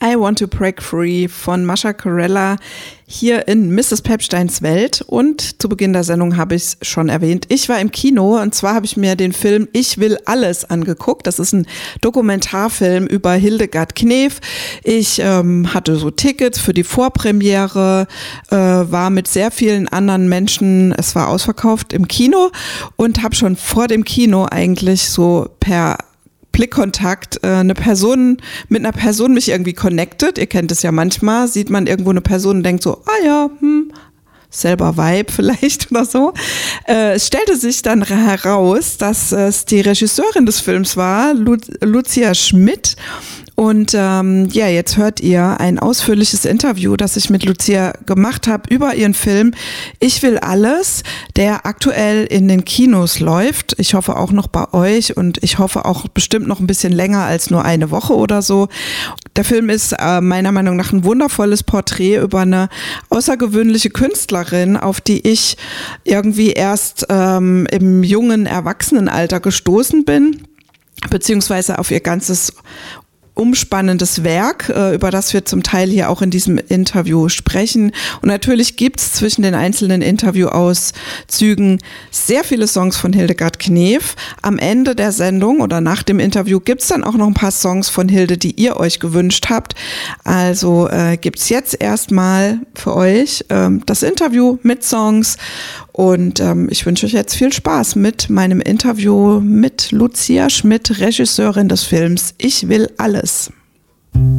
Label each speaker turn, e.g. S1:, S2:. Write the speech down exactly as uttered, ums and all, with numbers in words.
S1: I Want to Break Free von Mascha Corella hier in Misses Pepsteins Welt. Und zu Beginn der Sendung habe ich es schon erwähnt. Ich war im Kino und zwar habe ich mir den Film Ich will alles angeguckt. Das ist ein Dokumentarfilm über Hildegard Knef. Ich ähm, hatte so Tickets für die Vorpremiere, äh, war mit sehr vielen anderen Menschen, es war ausverkauft im Kino und habe schon vor dem Kino eigentlich so per Blickkontakt äh, eine Person mit einer Person mich irgendwie connected. Ihr kennt es ja manchmal, sieht man irgendwo eine Person und denkt so, ah ja, hm, selber Vibe vielleicht oder so. Äh, es stellte sich dann heraus, dass es die Regisseurin des Films war, Lu- Lucia Schmidt. Und ähm, ja, jetzt hört ihr ein ausführliches Interview, das ich mit Lucia gemacht habe über ihren Film Ich will alles, der aktuell in den Kinos läuft. Ich hoffe auch noch bei euch und ich hoffe auch bestimmt noch ein bisschen länger als nur eine Woche oder so. Der Film ist äh, meiner Meinung nach ein wundervolles Porträt über eine außergewöhnliche Künstlerin, auf die ich irgendwie erst ähm, im jungen Erwachsenenalter gestoßen bin, beziehungsweise auf ihr ganzes umspannendes Werk, über das wir zum Teil hier auch in diesem Interview sprechen. Und natürlich gibt's zwischen den einzelnen Interviewauszügen sehr viele Songs von Hildegard Knef. Am Ende der Sendung oder nach dem Interview gibt's dann auch noch ein paar Songs von Hilde, die ihr euch gewünscht habt. Also äh, gibt's jetzt erstmal für euch ähm, das Interview mit Songs. Und ähm, ich wünsche euch jetzt viel Spaß mit meinem Interview mit Lucia Schmidt, Regisseurin des Films Ich will alles.